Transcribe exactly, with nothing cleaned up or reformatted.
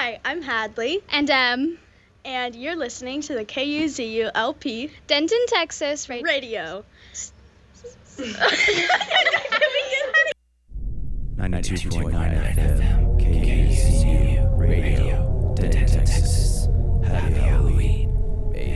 Hi, I'm Hadley. And um, And you're listening to the K U Z U L P Denton, Texas ra- radio. ninety-two point nine F M, K